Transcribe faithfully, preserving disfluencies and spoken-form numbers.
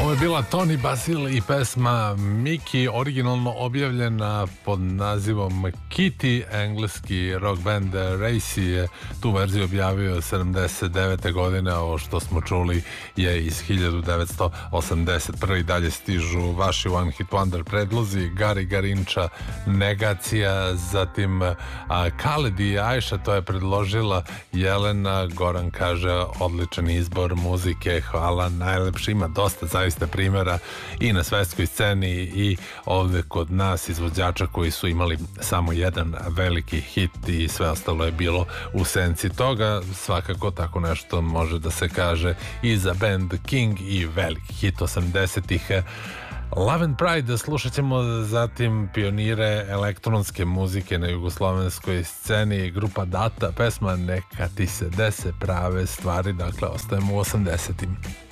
Ovo je bila Toni Basil i pesma Mickey, originalno objavljena pod nazivom Kitty. Engleski rock band Racy je tu verziju objavio sedamdeset devete godine. Ovo što smo čuli je iz hiljadu devetsto osamdeset prve. Dalje stižu vaši One Hit Wonder predlozi: Gari Garinča, Negacija, zatim a, Khaled i Ajša, to je predložila Jelena. Goran kaže odličan izbor muzike, hvala, najlepši. Ima dosta zaista primjera i na svetskoj sceni i ovdje kod nas izvođača koji su imali samo jedan veliki hit i sve ostalo je bilo u senci toga. Svakako tako nešto može da se kaže i za band King i veliki hit osamdesetih. Love and Pride slušat ćemo, zatim pionire elektronske muzike na jugoslovenskoj sceni, grupa Data, pesma Neka ti se dese prave stvari. Dakle, ostajemo u osamdesetim.